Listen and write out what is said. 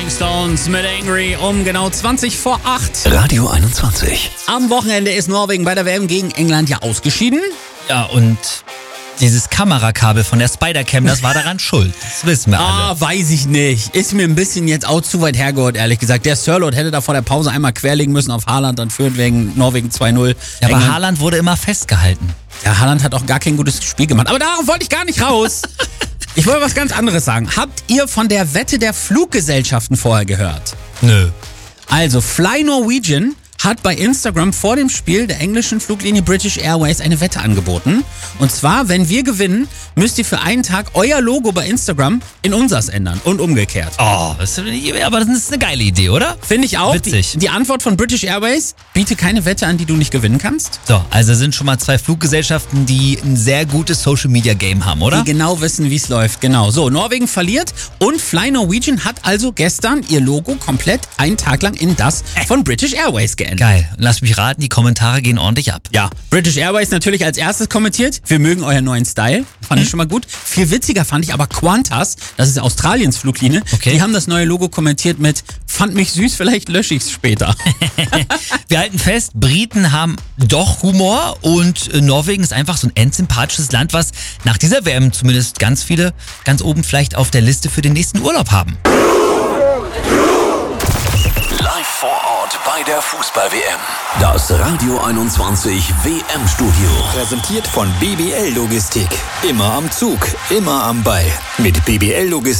Rolling Stones mit Angry um genau 20 vor 8. Radio 21. Am Wochenende ist Norwegen bei der WM gegen England ja ausgeschieden. Ja, und dieses Kamerakabel von der Spider-Cam, das war daran schuld. Das wissen wir alle. Weiß ich nicht. Ist mir ein bisschen jetzt auch zu weit hergeholt, ehrlich gesagt. Der Sirlot hätte da vor der Pause einmal querlegen müssen auf Haaland, dann führt wegen Norwegen 2-0. Ja, aber Haaland wurde immer festgehalten. Ja, Haaland hat auch gar kein gutes Spiel gemacht. Aber darauf wollte ich gar nicht raus. Ich wollte was ganz anderes sagen. Habt ihr von der Wette der Fluggesellschaften vorher gehört? Nö. Also, Fly Norwegian hat bei Instagram vor dem Spiel der englischen Fluglinie British Airways eine Wette angeboten. Und zwar, wenn wir gewinnen, müsst ihr für einen Tag euer Logo bei Instagram in unsers ändern und umgekehrt. Oh, aber das ist eine geile Idee, oder? Finde ich auch. Witzig. Die Antwort von British Airways: biete keine Wette an, die du nicht gewinnen kannst. So, also sind schon mal 2 Fluggesellschaften, die ein sehr gutes Social-Media-Game haben, oder? Die genau wissen, wie es läuft. Genau. So, Norwegen verliert und Fly Norwegian hat also gestern ihr Logo komplett einen Tag lang in das von British Airways geändert. Geil. Lass mich raten, die Kommentare gehen ordentlich ab. Ja, British Airways natürlich als erstes kommentiert: wir mögen euren neuen Style. Fand ich schon mal gut. Viel witziger fand ich aber Qantas, das ist Australiens Fluglinie. Okay. Die haben das neue Logo kommentiert mit: fand mich süß, vielleicht lösche ich's später. Wir halten fest, Briten haben doch Humor und Norwegen ist einfach so ein endsympathisches Land, was nach dieser WM zumindest ganz viele ganz oben vielleicht auf der Liste für den nächsten Urlaub haben. Live vor Ort bei der Fußball-WM. Das Radio 21 WM-Studio. Präsentiert von BBL Logistik. Immer am Zug, immer am Ball. Mit BBL Logistik